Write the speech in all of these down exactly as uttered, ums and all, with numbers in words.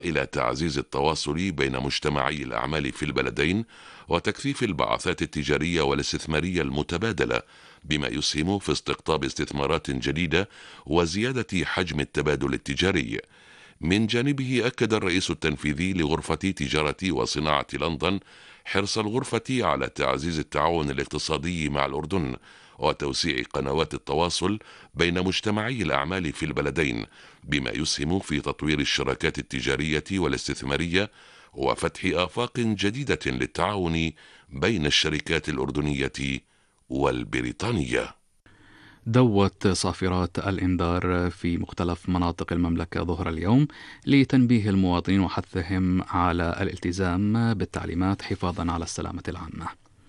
إلى تعزيز التواصل بين مجتمعي الأعمال في البلدين وتكثيف البعثات التجارية والاستثمارية المتبادلة، بما يسهم في استقطاب استثمارات جديدة وزيادة حجم التبادل التجاري. من جانبه، أكد الرئيس التنفيذي لغرفة تجارة وصناعة لندن حرص الغرفة على تعزيز التعاون الاقتصادي مع الأردن وتوسيع قنوات التواصل بين مجتمعي الأعمال في البلدين، بما يسهم في تطوير الشراكات التجارية والاستثمارية وفتح آفاق جديدة للتعاون بين الشركات الأردنية والبريطانية. دوت صافرات الإنذار في مختلف مناطق المملكة ظهر اليوم لتنبيه المواطنين وحثهم على الالتزام بالتعليمات حفاظا على السلامة العامة.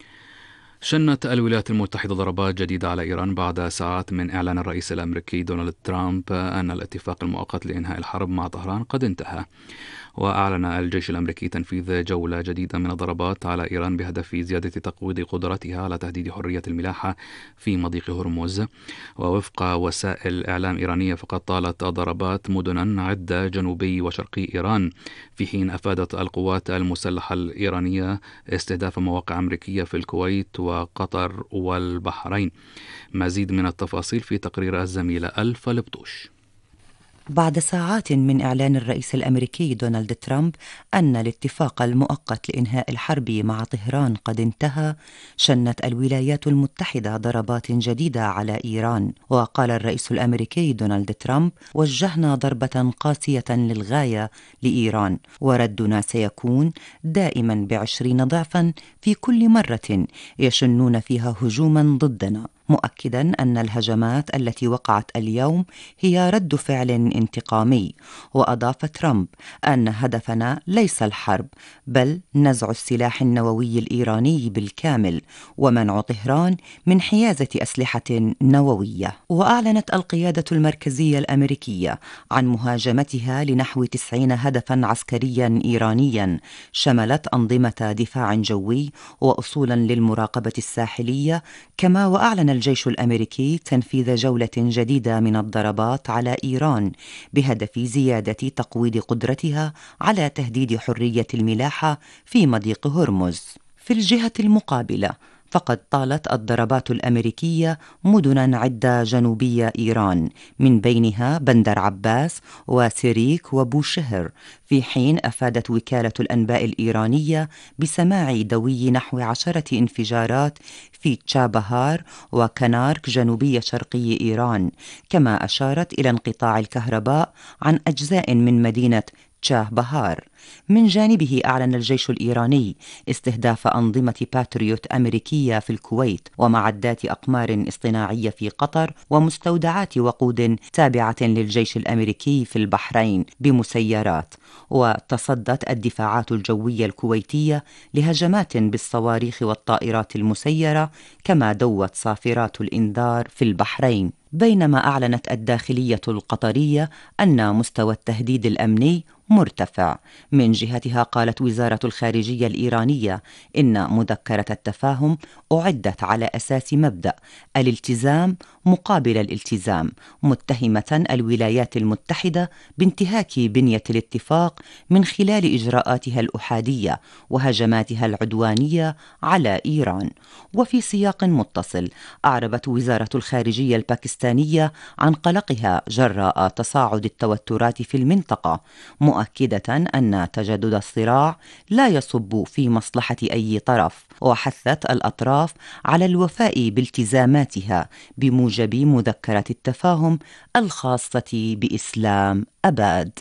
شنت الولايات المتحدة ضربات جديدة على إيران بعد ساعات من إعلان الرئيس الأمريكي دونالد ترامب أن الاتفاق المؤقت لإنهاء الحرب مع طهران قد انتهى. وأعلن الجيش الأمريكي تنفيذ جولة جديدة من الضربات على إيران بهدف زيادة تقويض قدرتها على تهديد حرية الملاحة في مضيق هرمز. ووفق وسائل إعلام إيرانية فقد طالت الضربات مدنا عدة جنوبي وشرقي إيران، في حين أفادت القوات المسلحة الإيرانية استهداف مواقع أمريكية في الكويت وقطر والبحرين. مزيد من التفاصيل في تقرير الزميلة ألف لبطوش. بعد ساعات من إعلان الرئيس الأمريكي دونالد ترامب أن الاتفاق المؤقت لإنهاء الحرب مع طهران قد انتهى، شنت الولايات المتحدة ضربات جديدة على إيران. وقال الرئيس الأمريكي دونالد ترامب: وجهنا ضربة قاسية للغاية لإيران، وردنا سيكون دائما بعشرين ضعفا في كل مرة يشنون فيها هجوما ضدنا، مؤكدا أن الهجمات التي وقعت اليوم هي رد فعل انتقامي. وأضاف ترامب أن هدفنا ليس الحرب، بل نزع السلاح النووي الإيراني بالكامل ومنع طهران من حيازة أسلحة نووية. وأعلنت القيادة المركزية الأمريكية عن مهاجمتها لنحو تسعين هدفا عسكريا إيرانيا شملت أنظمة دفاع جوي وأصولا للمراقبة الساحلية. كما وأعلن الجيش الأمريكي تنفيذ جولة جديدة من الضربات على إيران بهدف زيادة تقويض قدرتها على تهديد حرية الملاحة في مضيق هرمز. في الجهة المقابلة، فقد طالت الضربات الأمريكية مدنا عدة جنوبية إيران، من بينها بندر عباس وسيريك وبوشهر، في حين أفادت وكالة الأنباء الإيرانية بسماع دوي نحو عشرة انفجارات في تشابهار وكنارك جنوبية شرقي إيران. كما أشارت إلى انقطاع الكهرباء عن أجزاء من مدينة تشاه بهار. من جانبه أعلن الجيش الإيراني استهداف أنظمة باتريوت أمريكية في الكويت ومعدات أقمار اصطناعية في قطر ومستودعات وقود تابعة للجيش الأمريكي في البحرين بمسيرات. وتصدت الدفاعات الجوية الكويتية لهجمات بالصواريخ والطائرات المسيرة، كما دوت صافرات الإنذار في البحرين. بينما أعلنت الداخلية القطرية أن مستوى التهديد الأمني مرتفع. من جهتها قالت وزارة الخارجية الإيرانية إن مذكرة التفاهم أعدت على أساس مبدأ الالتزام مقابل الالتزام، متهمة الولايات المتحدة بانتهاك بنية الاتفاق من خلال إجراءاتها الأحادية وهجماتها العدوانية على إيران. وفي سياق متصل، أعربت وزارة الخارجية الباكستانية عن قلقها جراء تصاعد التوترات في المنطقة، مؤكدة أن تجدد الصراع لا يصب في مصلحة أي طرف. وحثت الأطراف على الوفاء بالتزاماتها بموجب مذكرة التفاهم الخاصة بإسلام أباد.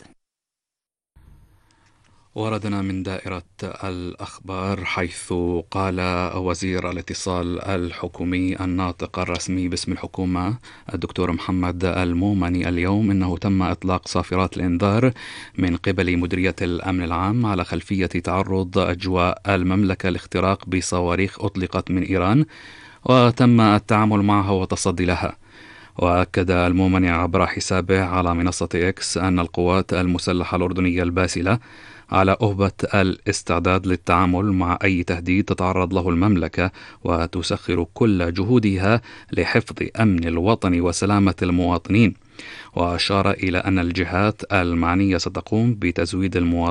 وردنا من دائرة الأخبار حيث قال وزير الاتصال الحكومي الناطق الرسمي باسم الحكومة الدكتور محمد المومني اليوم إنه تم إطلاق صافرات الإنذار من قبل مديرية الأمن العام على خلفية تعرض أجواء المملكة لاختراق بصواريخ أطلقت من إيران، وتم التعامل معها والتصدي لها. وأكد المومني عبر حسابه على منصة إكس أن القوات المسلحة الأردنية الباسلة على أهبة الاستعداد للتعامل مع أي تهديد تتعرض له المملكة، وتسخر كل جهودها لحفظ أمن الوطن وسلامة المواطنين. وأشار إلى أن الجهات المعنية ستقوم بتزويد المواطنين